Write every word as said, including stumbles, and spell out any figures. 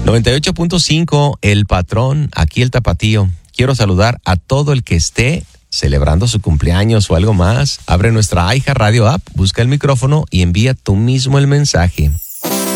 noventa y ocho punto cinco, El Patrón, aquí el Tapatío. Quiero saludar a todo el que esté celebrando su cumpleaños o algo más. Abre nuestra iHeart Radio app, busca el micrófono y envía tú mismo el mensaje.